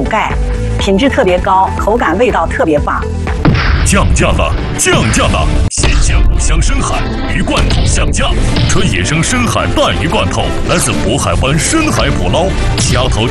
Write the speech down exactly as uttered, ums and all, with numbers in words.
钙，品质特别高，口感味道特别棒。 降价了，降价了！新鲜五香深海鱼罐头降价，纯野生深海带鱼罐头来自渤海湾深海捕捞，掐头